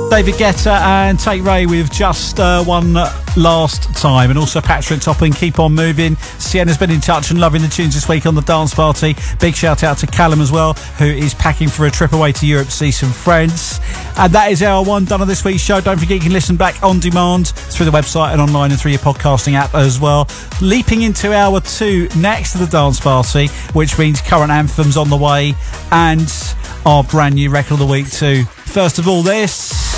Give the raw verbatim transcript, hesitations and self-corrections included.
David Guetta and Tate Ray with Just uh, One Last Time, and also Patrick Topping, Keep On Moving. Sienna's been in touch and loving the tunes this week on the Dance Party. Big shout out to Callum as well, who is packing for a trip away to Europe to see some friends. And that is hour one done on this week's show. Don't forget you can listen back on demand through the website and online and through your podcasting app as well. Leaping into hour two next to the Dance Party, which means current anthems on the way and our brand new record of the week too. First of all, this